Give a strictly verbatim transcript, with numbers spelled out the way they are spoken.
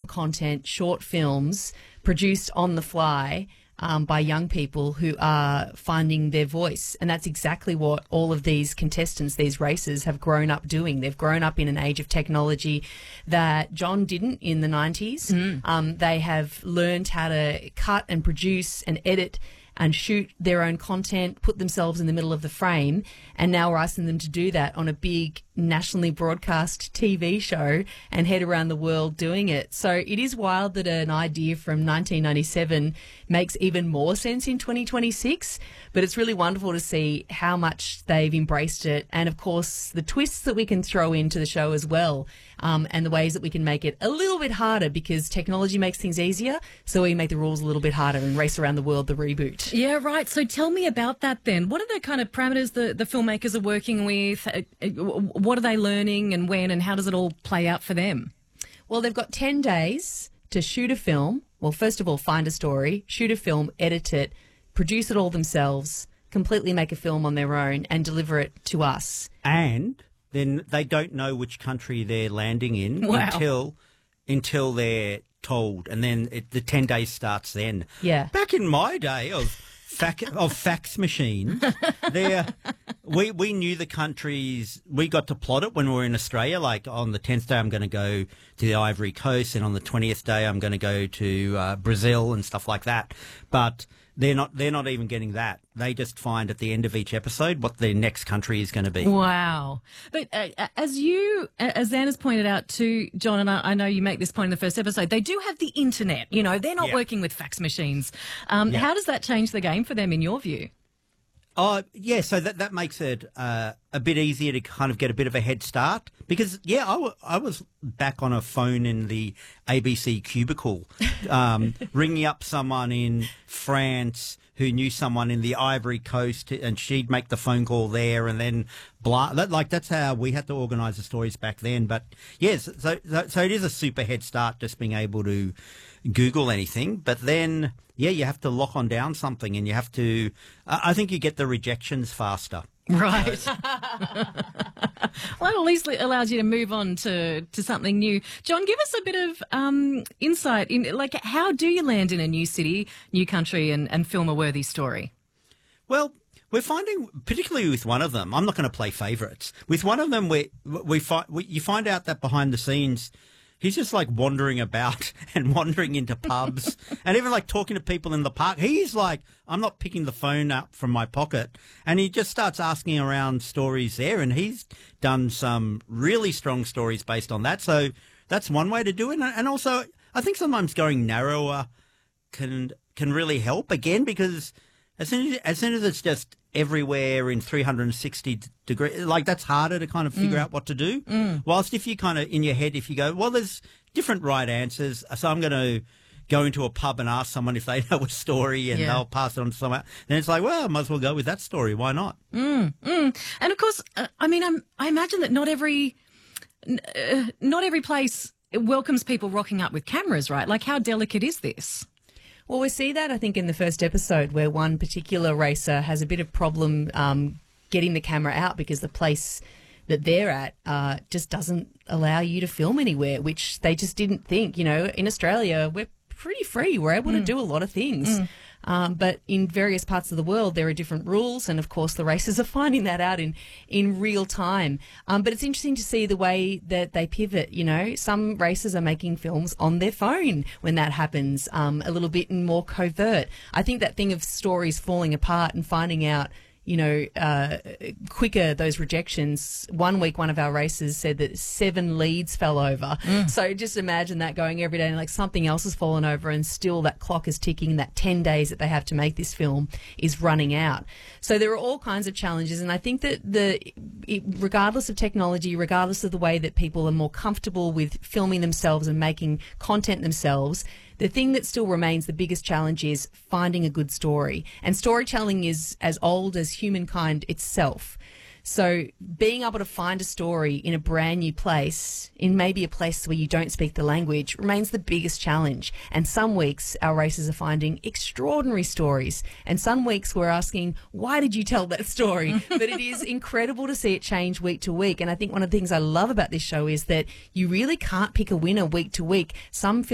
content, short films produced on the fly um, by young people who are finding their voice. And that's exactly what all of these contestants, these racers, have grown up doing. They've grown up in an age of technology that John didn't in the nineties. Mm. Um, they have learned how to cut and produce and edit and shoot their own content, put themselves in the middle of the frame, and now we're asking them to do that on a big nationally broadcast T V show and head around the world doing it. So it is wild that an idea from nineteen ninety-seven makes even more sense in twenty twenty-six, but it's really wonderful to see how much they've embraced it, and of course the twists that we can throw into the show as well, um, and the ways that we can make it a little bit harder, because technology makes things easier, so we make the rules a little bit harder and Race Around the World, the reboot. Yeah, right. So tell me about that then. What are the kind of parameters the, the filmmakers are working with? What are they learning and when, and how does it all play out for them? Well, they've got ten days to shoot a film. Well, first of all, find a story, shoot a film, edit it, produce it all themselves, completely make a film on their own and deliver it to us. And then they don't know which country they're landing in wow. until until they're told, and then it, the ten days starts then. Yeah. Back in my day of fac, of fax machine, there we we knew the countries. We got to plot it when we were in Australia. Like on the tenth day, I'm going to go to the Ivory Coast, and on the twentieth day, I'm going to go to uh, Brazil and stuff like that. But they're not they're not even getting that. They just find at the end of each episode what their next country is going to be. Wow. But uh, as you, as Xander's pointed out too, John, and I, I know you make this point in the first episode, they do have the internet. You know, they're not yeah. working with fax machines. Um, yeah. How does that change the game for them in your view? Oh, yeah, so that that makes it uh, a bit easier to kind of get a bit of a head start because, yeah, I, w- I was back on a phone in the A B C cubicle, um, ringing up someone in France who knew someone in the Ivory Coast, and she'd make the phone call there, and then blah. That, like that's how we had to organise the stories back then. But yes, so, so so it is a super head start just being able to Google anything, but then. Yeah, you have to lock on down something, and you have to. Uh, I think you get the rejections faster. Right. Well, at least it allows you to move on to, to something new. John, give us a bit of um, insight in, like, how do you land in a new city, new country, and, and film a worthy story? Well, we're finding, particularly with one of them, I'm not going to play favourites. With one of them, we we, fi- we you find out that behind the scenes. He's just like wandering about and wandering into pubs and even like talking to people in the park. He's like, I'm not picking the phone up from my pocket. And he just starts asking around stories there. And he's done some really strong stories based on that. So that's one way to do it. And also, I think sometimes going narrower can can really help again, because as soon as, as soon as it's just everywhere in three hundred sixty degrees, like that's harder to kind of figure mm. out what to do. Mm. Whilst if you kind of, in your head, if you go, well, there's different right answers, so I'm going to go into a pub and ask someone if they know a story and yeah. they'll pass it on to someone, then it's like, well, I might as well go with that story. Why not? Mm. Mm. And of course, uh, I mean, I'm, I imagine that not every, uh, not every place welcomes people rocking up with cameras, right? Like, how delicate is this? Well, we see that, I think, in the first episode where one particular racer has a bit of problem um, getting the camera out because the place that they're at uh, just doesn't allow you to film anywhere, which they just didn't think. You know, in Australia, we're pretty free. We're able mm. to do a lot of things. Mm. Um, but in various parts of the world, there are different rules. And, of course, the racers are finding that out in, in real time. Um, but it's interesting to see the way that they pivot. You know, some racers are making films on their phone when that happens, um, a little bit more covert. I think that thing of stories falling apart and finding out, you know, uh, quicker those rejections. One week, one of our racers said that seven leads fell over. Mm. So just imagine that going every day and like something else has fallen over and still that clock is ticking. That ten days that they have to make this film is running out. So there are all kinds of challenges. And I think that the, it, regardless of technology, regardless of the way that people are more comfortable with filming themselves and making content themselves, the thing that still remains the biggest challenge is finding a good story. And storytelling is as old as humankind itself. So being able to find a story in a brand new place, in maybe a place where you don't speak the language, remains the biggest challenge. And some weeks our racers are finding extraordinary stories. And some weeks we're asking, why did you tell that story? But it is incredible to see it change week to week. And I think one of the things I love about this show is that you really can't pick a winner week to week. Some